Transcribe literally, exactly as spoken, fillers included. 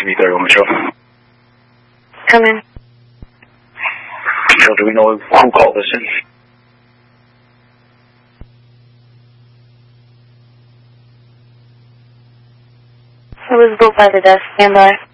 C B thirty-one Mitchell. Come in. So do we know who called us in? It was built by the desk. Stand by.